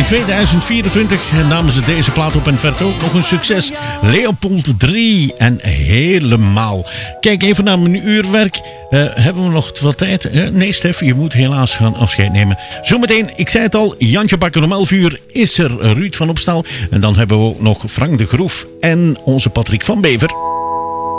In 2024 namen ze deze plaat op en het werd ook nog een succes. Leopold 3 en helemaal. Kijk even naar mijn uurwerk. Hebben we nog wat tijd? Nee, Stef, je moet helaas gaan afscheid nemen. Zometeen, ik zei het al, Jantje Bakker om 11 uur is er Ruud van Opstal. En dan hebben we ook nog Frank de Groef en onze Patrick van Bever.